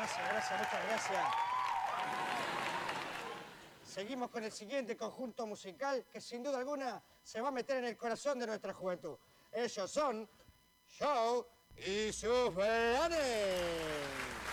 Gracias, muchas gracias. Seguimos con el siguiente conjunto musical que sin duda alguna se va a meter en el corazón de nuestra juventud. Ellos son Joe y sus Verdanes.